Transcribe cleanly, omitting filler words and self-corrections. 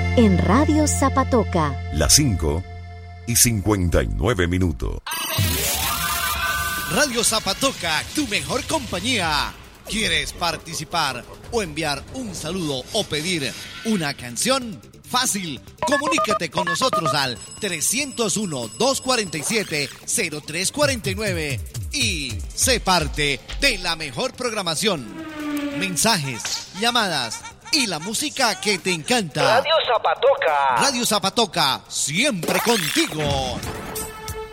en Radio Zapatoca. Las 5:59. Radio Zapatoca, tu mejor compañía. ¿Quieres participar o enviar un saludo o pedir una canción? Fácil, comunícate con nosotros al 301-247-0349 y sé parte de la mejor programación. Mensajes, llamadas y la música que te encanta. Radio Zapatoca. Radio Zapatoca, siempre contigo.